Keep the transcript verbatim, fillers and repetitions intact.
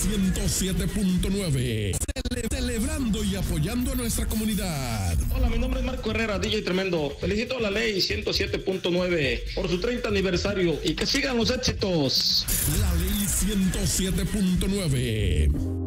ciento siete punto nueve. Cele celebrando y apoyando a nuestra comunidad. Hola, mi nombre es Marco Herrera, D J Tremendo. Felicito a la ley ciento siete punto nueve por su treinta aniversario y que sigan los éxitos. La ley ciento siete punto nueve.